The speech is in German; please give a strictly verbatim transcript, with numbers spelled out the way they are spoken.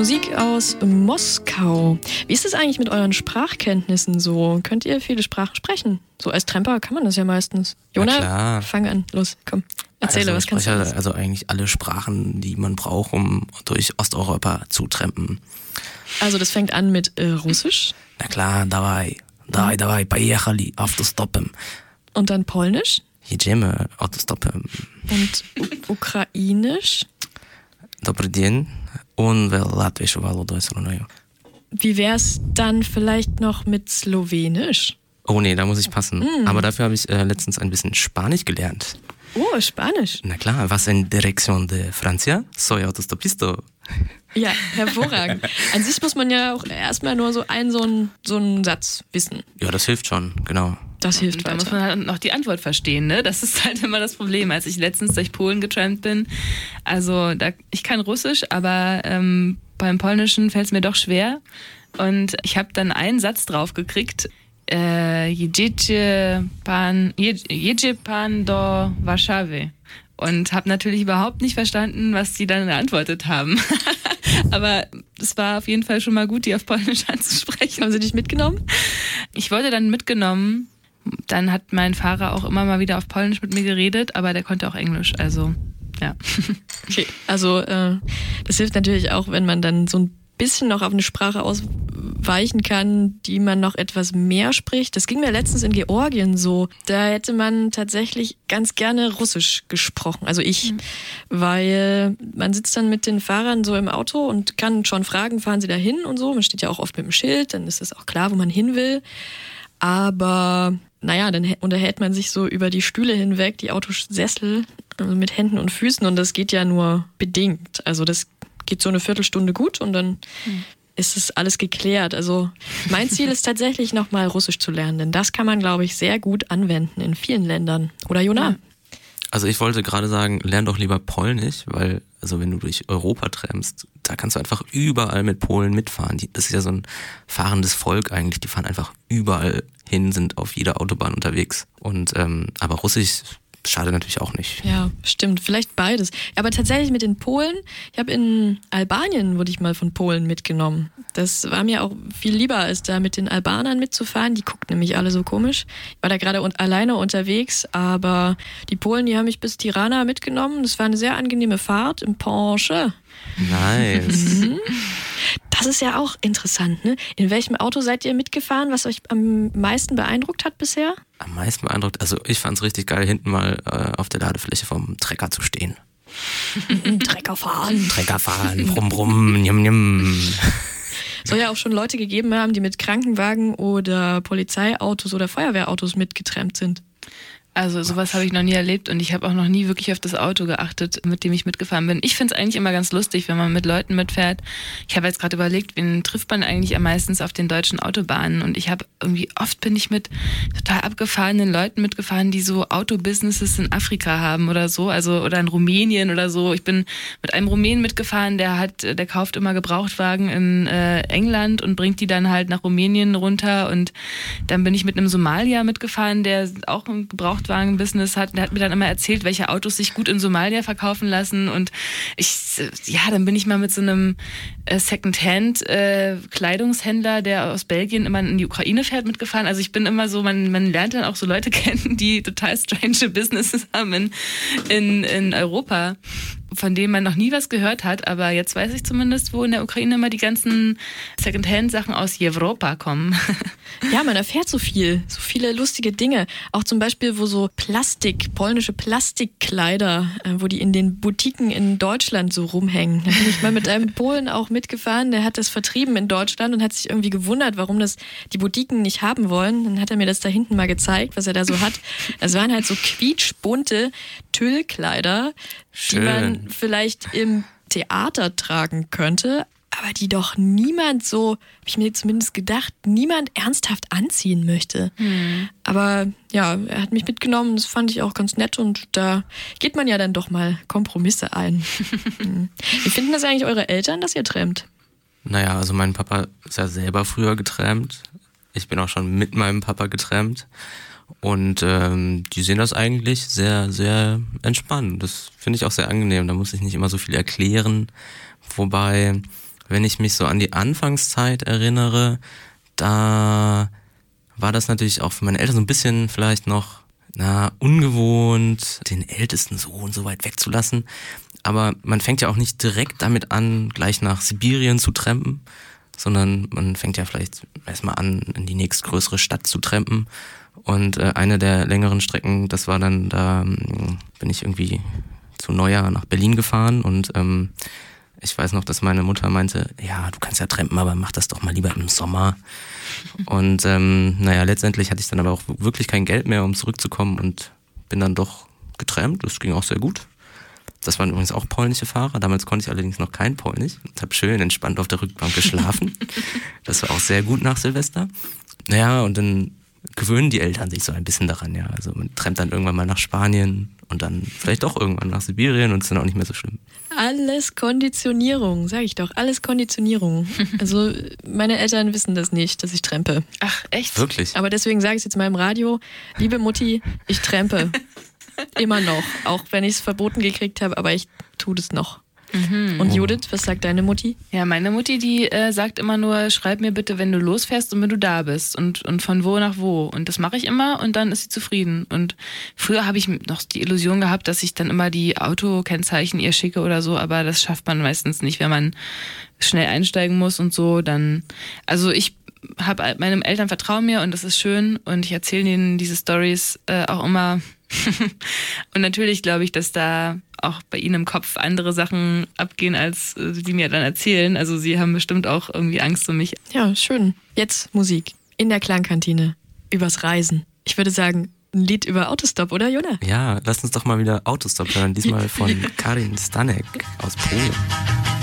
Musik aus Moskau. Wie ist es eigentlich mit euren Sprachkenntnissen so? Könnt ihr viele Sprachen sprechen? So als Tramper kann man das ja meistens. Jona, fang an. Los, komm. Erzähle, also, was kannst du spreche alles? Also eigentlich alle Sprachen, die man braucht, um durch Osteuropa zu trampen. Also das fängt an mit äh, Russisch. Na klar, давай, давай, давай, поехали, автостопом. Und dann Polnisch. Jedziemy, autostopem. Und U- Ukrainisch. Добрый день. Und Latvisch Володой Солоною. Wie wär's dann vielleicht noch mit Slowenisch? Oh nee, da muss ich passen. Mm. Aber dafür habe ich äh, letztens ein bisschen Spanisch gelernt. Oh, Spanisch. Na klar, was en dirección de Francia? Soy autostopisto. Ja, hervorragend. An sich muss man ja auch erstmal nur so einen, so einen, so einen Satz wissen. Ja, das hilft schon, genau. Das hilft Und da weiter. muss man halt noch die Antwort verstehen, ne? Das ist halt immer das Problem. Als ich letztens durch Polen getrampt bin, also da, ich kann Russisch, aber ähm, beim Polnischen fällt es mir doch schwer. Und ich habe dann einen Satz drauf gekriegt. Äh, jedziecie pan, jedzie pan do Warszawy. Und habe natürlich überhaupt nicht verstanden, was die dann geantwortet haben. Aber es war auf jeden Fall schon mal gut, die auf Polnisch anzusprechen. Haben sie dich mitgenommen? Ich wurde dann mitgenommen. Dann hat mein Fahrer auch immer mal wieder auf Polnisch mit mir geredet, aber der konnte auch Englisch, also ja. Okay, also äh, das hilft natürlich auch, wenn man dann so ein bisschen noch auf eine Sprache ausweichen kann, die man noch etwas mehr spricht. Das ging mir letztens in Georgien so. Da hätte man tatsächlich ganz gerne Russisch gesprochen, also ich, mhm. weil man sitzt dann mit den Fahrern so im Auto und kann schon fragen, fahren sie da hin und so. Man steht ja auch oft mit dem Schild, dann ist es auch klar, wo man hin will. Aber naja, dann unterhält man sich so über die Stühle hinweg, die Autosessel, also mit Händen und Füßen, und das geht ja nur bedingt. Also das geht so eine Viertelstunde gut und dann hm. ist es alles geklärt. Also mein Ziel ist tatsächlich nochmal Russisch zu lernen, denn das kann man, glaube ich, sehr gut anwenden in vielen Ländern. Oder Jona? Ja. Also ich wollte gerade sagen, lern doch lieber Polnisch, weil also wenn du durch Europa trampst, da kannst du einfach überall mit Polen mitfahren. Das ist ja so ein fahrendes Volk eigentlich, die fahren einfach überall hin, sind auf jeder Autobahn unterwegs. Und ähm, aber Russisch schade natürlich auch nicht. Ja, stimmt. Vielleicht beides. Aber tatsächlich mit den Polen, ich habe in Albanien, wurde ich mal von Polen mitgenommen. Das war mir auch viel lieber, als da mit den Albanern mitzufahren. Die guckten nämlich alle so komisch. Ich war da gerade un- alleine unterwegs, aber die Polen, die haben mich bis Tirana mitgenommen. Das war eine sehr angenehme Fahrt im Porsche. Nice. Mhm. Das ist ja auch interessant, ne? In welchem Auto seid ihr mitgefahren, was euch am meisten beeindruckt hat bisher? Am meisten beeindruckt, also ich fand's richtig geil, hinten mal äh, auf der Ladefläche vom Trecker zu stehen. Trecker fahren. Trecker fahren, brumm, brumm, njum, njum. Soll ja auch schon Leute gegeben haben, die mit Krankenwagen oder Polizeiautos oder Feuerwehrautos mitgetrampt sind. Also sowas habe ich noch nie erlebt und ich habe auch noch nie wirklich auf das Auto geachtet, mit dem ich mitgefahren bin. Ich finde es eigentlich immer ganz lustig, wenn man mit Leuten mitfährt. Ich habe jetzt gerade überlegt, wen trifft man eigentlich am meisten auf den deutschen Autobahnen, und ich habe irgendwie, oft bin ich mit total abgefahrenen Leuten mitgefahren, die so Autobusinesses in Afrika haben oder so, also oder in Rumänien oder so. Ich bin mit einem Rumänen mitgefahren, der hat, der kauft immer Gebrauchtwagen in äh, England und bringt die dann halt nach Rumänien runter, und dann bin ich mit einem Somalier mitgefahren, der auch ein Gebrauchtwagen Business hat. Der hat mir dann immer erzählt, welche Autos sich gut in Somalia verkaufen lassen, und ich, ja, dann bin ich mal mit so einem äh, Secondhand-Kleidungshändler, äh, der aus Belgien immer in die Ukraine fährt, mitgefahren. Also ich bin immer so, man, man lernt dann auch so Leute kennen, die total strange Businesses haben in, in, in Europa, von denen man noch nie was gehört hat, aber jetzt weiß ich zumindest, wo in der Ukraine immer die ganzen Secondhand-Sachen aus Europa kommen. Ja, man erfährt so viel, so viele lustige Dinge. Auch zum Beispiel, wo so Plastik, polnische Plastikkleider, äh, wo die in den Boutiquen in Deutschland so rumhängen. Da bin ich mal mit einem Polen auch mitgefahren, der hat das vertrieben in Deutschland und hat sich irgendwie gewundert, warum das die Boutiquen nicht haben wollen. Dann hat er mir das da hinten mal gezeigt, was er da so hat. Es waren halt so quietschbunte Tüllkleider, Schön. die man vielleicht im Theater tragen könnte, aber die doch niemand so, habe ich mir zumindest gedacht, niemand ernsthaft anziehen möchte. Hm. Aber ja, er hat mich mitgenommen, das fand ich auch ganz nett, und da geht man ja dann doch mal Kompromisse ein. Hm. Wie finden das eigentlich eure Eltern, dass ihr trampt? Naja, also mein Papa ist ja selber früher getrampt. Ich bin auch schon mit meinem Papa getrampt. Und ähm, die sehen das eigentlich sehr, sehr entspannt. Das finde ich auch sehr angenehm. Da muss ich nicht immer so viel erklären. Wobei Wenn ich mich so an die Anfangszeit erinnere, da war das natürlich auch für meine Eltern so ein bisschen vielleicht noch na, ungewohnt, den ältesten Sohn so weit wegzulassen. Aber man fängt ja auch nicht direkt damit an, gleich nach Sibirien zu trampen, sondern man fängt ja vielleicht erstmal an, in die nächstgrößere Stadt zu trampen. Und äh, eine der längeren Strecken, das war dann, da ähm, bin ich irgendwie zu Neujahr nach Berlin gefahren und ähm, ich weiß noch, dass meine Mutter meinte, ja, du kannst ja trampen, aber mach das doch mal lieber im Sommer. Und ähm, naja, letztendlich hatte ich dann aber auch wirklich kein Geld mehr, um zurückzukommen und bin dann doch getrampt. Das ging auch sehr gut. Das waren übrigens auch polnische Fahrer. Damals konnte ich allerdings noch kein Polnisch. Ich habe schön entspannt auf der Rückbank geschlafen. Das war auch sehr gut nach Silvester. Naja, und dann gewöhnen die Eltern sich so ein bisschen daran, ja. Also man trampt dann irgendwann mal nach Spanien und dann vielleicht auch irgendwann nach Sibirien und es ist dann auch nicht mehr so schlimm. Alles Konditionierung, sag ich doch, alles Konditionierung. Also meine Eltern wissen das nicht, dass ich trampe. Ach, echt? Wirklich? Aber deswegen sage ich es jetzt mal im Radio, liebe Mutti, ich trampe. Immer noch, auch wenn ich es verboten gekriegt habe, aber ich tue das noch. Mhm. Und Judith, was sagt deine Mutti? Ja, meine Mutti, die äh, sagt immer nur, schreib mir bitte, wenn du losfährst und wenn du da bist und, und von wo nach wo. Und das mache ich immer und dann ist sie zufrieden. Und früher habe ich noch die Illusion gehabt, dass ich dann immer die Autokennzeichen ihr schicke oder so, aber das schafft man meistens nicht, wenn man schnell einsteigen muss und so. Dann, also ich habe meinen Eltern vertrauen mir und das ist schön und ich erzähle ihnen diese Storys äh, auch immer. Und natürlich glaube ich, dass da auch bei ihnen im Kopf andere Sachen abgehen, als äh, die mir dann erzählen. Also sie haben bestimmt auch irgendwie Angst um mich. Ja, schön. Jetzt Musik. In der Klangkantine. Übers Reisen. Ich würde sagen, ein Lied über Autostop, oder Jona? Ja, lass uns doch mal wieder Autostop hören. Diesmal von Karin Stanek aus Polen.